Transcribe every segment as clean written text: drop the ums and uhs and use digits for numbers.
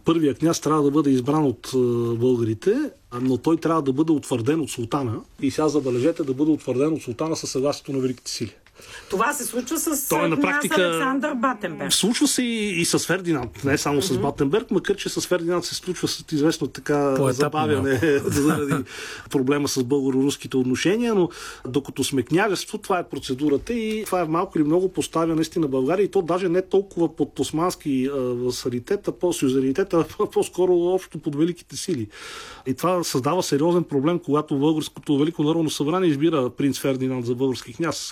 първия княз трябва да бъде избран от българите, но той трябва да бъде утвърден от султана. И сега забележете, да бъде утвърден от султана със съгласието на великите сили. Това се случва с на практика Александър Батенберг. Случва се и с Фердинанд, не само с Батенберг, макар че с Фердинанд се случва с известно така забавяне заради проблема с българо-руските отношения, но докато сме княжество, това е процедурата и това е малко или много поставя наистина България и то даже не толкова под османски васалитет, сюзеренитет, а по-скоро общо под великите сили. И това създава сериозен проблем, когато българското Велико народно събрание избира принц Фердинанд за български княз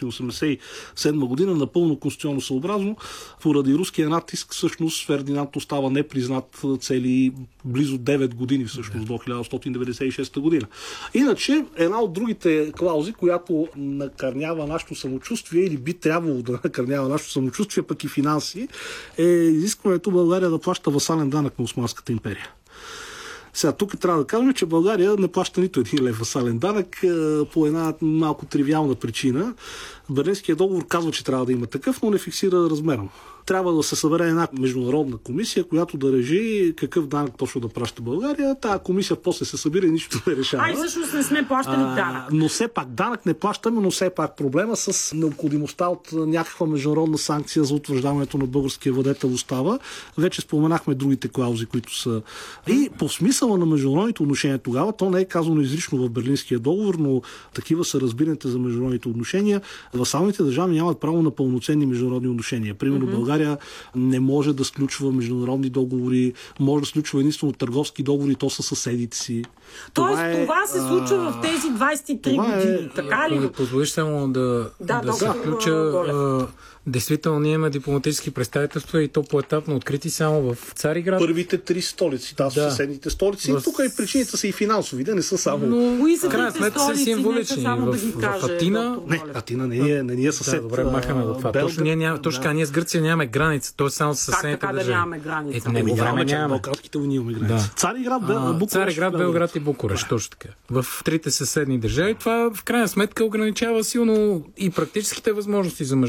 1987 година, напълно конституционно съобразно. Поради руския натиск, всъщност, Фердинанд остава непризнат цели близо 9 години, всъщност, до 1996 година. Иначе, една от другите клаузи, която накърнява нашето самочувствие или би трябвало да накърнява нашето самочувствие, пък и финанси, е изискването България да плаща васален данък на Османската империя. Сега, тук трябва да кажем, че България не плаща нито един лев васален данък по една малко тривиална причина. Берлинският договор казва, че трябва да има такъв, но не фиксира размера. Трябва да се събере една международна комисия, която да реши какъв данък точно да праща България. Тая комисия после се събира и нищо не решава. Всъщност не сме плащали данък. Но все пак данък не плащаме, но все пак проблема с необходимостта от някаква международна санкция за утвърждаването на българския владетел остава. Вече споменахме другите клаузи, които са. И по смисъла на международните отношения тогава, то не е казано изрично в Берлинския договор, но такива са разбираните за международните отношения. Васалните държави нямат право на пълноценни международни отношения. Примерно България не може да сключва международни договори, може да сключва единствено търговски договори, то са съседите си. Това се случва в тези 23 години. Така ли? Ако ми позволиш само да се включа. Действително, ние имаме дипломатически представителства и то поетапно открити само в Цариград. Първите 3 столици, в съседните столици. И тук и причините са и финансови, да не са само. Но кои са крайна сметка са символични. В Атина. Не, Атина не е съсед. Добре, махаме до това. Точно ние с Гърция нямаме граница, т.е. само с съседните държави. Как да нямаме граница? Него време нямаме. Балканските войни имаме граница. Цариград, Белград и Букурещ, точно така. В трите съседни държави. Това в крайна сметка ограничава силно и практическите възможности за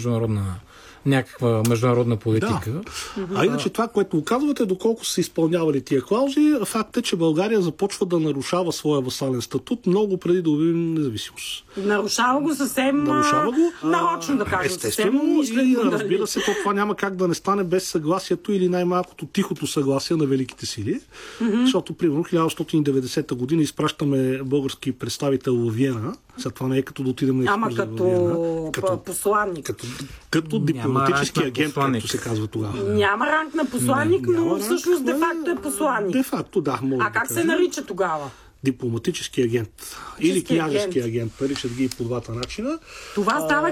някаква международна политика. Да. Иначе това, което оказвате, доколко са изпълнявали тия клаузи, факт е, че България започва да нарушава своя васален статут много преди да обявим независимост. Нарушава го съвсем нарочно, да кажем. Естествено, и разбира се, това няма как да не стане без съгласието или най-малкото тихото съгласие на великите сили. Защото, примерно, 1990 година изпращаме български представител в Виена. Сега това не е като да отидем на екскурзия в Виена. Като посланник. Като дипломатически агент, както се казва тогава. Няма ранг на посланник, но всъщност де-факто е посланник. Де-факто, да. А как се нарича тогава? Дипломатически агент. Или княжески агент. Наричат ги по двата начина. Това става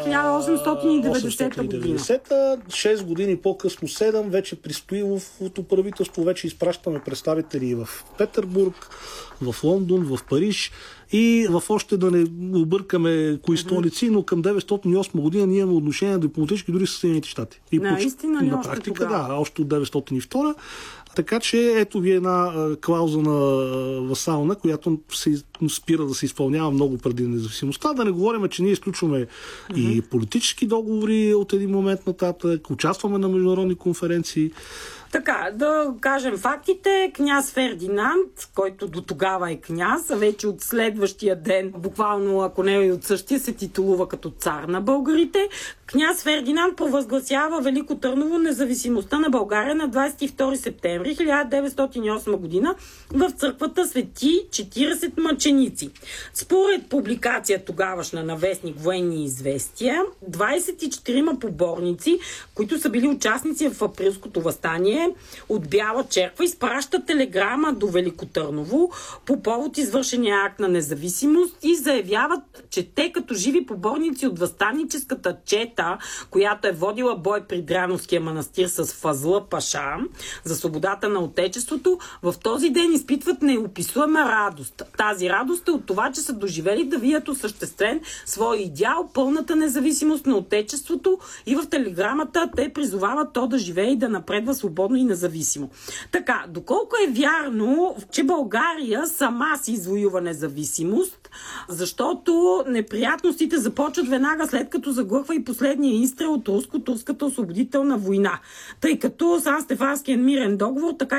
1890 година. 6 години по-късно, 7, вече при Стоиловото правителство, вече изпращаме представители в Петербург, в Лондон, в Париж и в още да не объркаме кои столици, но към 908 година ние имаме отношения дипломатически дори с Съединените щати. Наистина ли на още практика, тогава? още от 902. Така че ето ви една клауза на васална, която се спира да се изпълнява много преди независимостта. Да не говорим, че ние изключваме и политически договори от един момент нататък, участваме на международни конференции. Така, да кажем фактите. Княз Фердинанд, който до тогава е княз, а вече от следващия ден, буквално ако не и от същия, се титулува като цар на българите. Княз Фердинанд провъзгласява Велико Търново независимостта на България на 22 септември 1908 година в църквата Свети 40 мъченици. Според публикация тогавашна на вестник Военни известия, 24 поборници, които са били участници в априлското въстание от Бяла черква, изпращат телеграма до Велико Търново по повод извършения акт на независимост и заявяват, че те като живи поборници от въстаническата чета, която е водила бой при Дряновския манастир с Фазла Паша за свободата на отечеството, в този ден изпитват неописуема радост. Тази радост е от това, че са доживели да видят осъществен своя идеал, пълната независимост на отечеството, и в телеграмата те призовават то да живее и да напредва свободно и независимо. Така, доколко е вярно, че България сама си извоюва независимост, защото неприятностите започват веднага след като заглъхва и последния изстрел от руско-турската освободителна война. Тъй като Сан-Стефанският мирен договор така